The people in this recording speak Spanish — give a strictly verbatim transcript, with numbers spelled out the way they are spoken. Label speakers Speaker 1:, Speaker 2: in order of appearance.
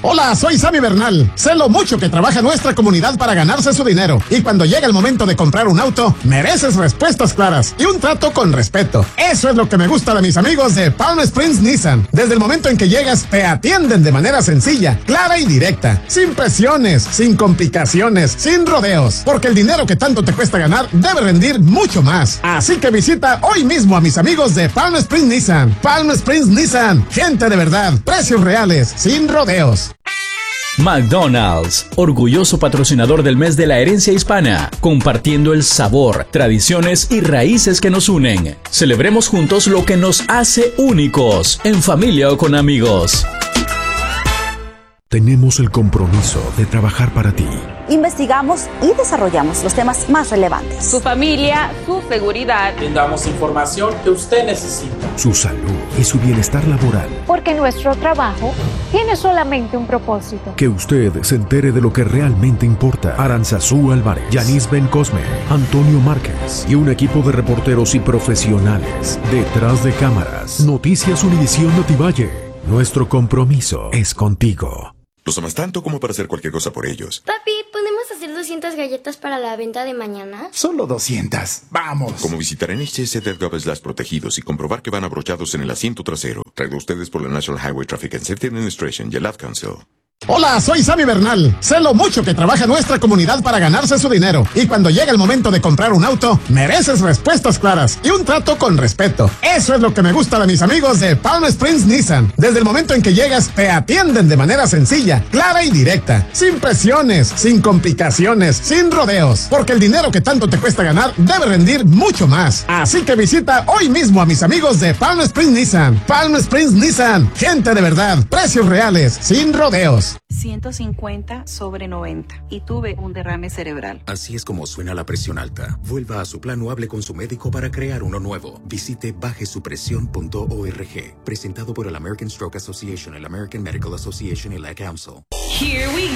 Speaker 1: Hola, soy Sammy Bernal. Sé lo mucho que trabaja nuestra comunidad para ganarse su dinero. Y cuando llega el momento de comprar un auto, mereces respuestas claras y un trato con respeto. Eso es lo que me gusta de mis amigos de Palm Springs Nissan. Desde el momento en que llegas, te atienden de manera sencilla, clara y directa. Sin presiones, sin complicaciones, sin rodeos. Porque el dinero que tanto te cuesta ganar debe rendir mucho más. Así que visita hoy mismo a mis amigos de Palm Springs Nissan. Palm Springs Nissan. Gente de verdad. Precios reales, sin rodeos.
Speaker 2: McDonald's, orgulloso patrocinador del mes de la herencia hispana, compartiendo el sabor, tradiciones y raíces que nos unen. Celebremos juntos lo que nos hace únicos, en familia o con amigos.
Speaker 3: Tenemos el compromiso de trabajar para ti.
Speaker 4: Investigamos y desarrollamos los temas más relevantes.
Speaker 5: Su familia, su seguridad.
Speaker 6: Brindamos información que usted necesita.
Speaker 3: Su salud y su bienestar laboral.
Speaker 7: Porque nuestro trabajo tiene solamente un propósito.
Speaker 3: Que usted se entere de lo que realmente importa. Aranzazú Álvarez, Yanis Ben Cosme, Antonio Márquez y un equipo de reporteros y profesionales. Detrás de cámaras. Noticias Univisión Notivalle. Nuestro compromiso es contigo.
Speaker 8: Los amas tanto como para hacer cualquier cosa por ellos.
Speaker 9: Papi, ¿podemos hacer doscientas galletas para la venta de mañana?
Speaker 10: Solo doscientas. ¡Vamos!
Speaker 8: Como visitar N H S punto gov slash protegidos y comprobar que van abrochados en el asiento trasero. Traído a ustedes por la National Highway Traffic and Safety Administration y el Ad Council.
Speaker 1: Hola, soy Sammy Bernal. Sé lo mucho que trabaja nuestra comunidad para ganarse su dinero. Y cuando llega el momento de comprar un auto, mereces respuestas claras y un trato con respeto. Eso es lo que me gusta de mis amigos de Palm Springs Nissan. Desde el momento en que llegas, te atienden de manera sencilla, clara y directa. Sin presiones, sin complicaciones, sin rodeos. Porque el dinero que tanto te cuesta ganar debe rendir mucho más. Así que visita hoy mismo a mis amigos de Palm Springs Nissan. Palm Springs Nissan. Gente de verdad. Precios reales, sin rodeos.
Speaker 11: ciento cincuenta sobre noventa y tuve un derrame cerebral.
Speaker 12: Así es como suena la presión alta. Vuelva a su plan o hable con su médico para crear uno nuevo. Visite baje su presión punto org. Presentado por el American Stroke Association, el American Medical Association y la Council.
Speaker 5: Here we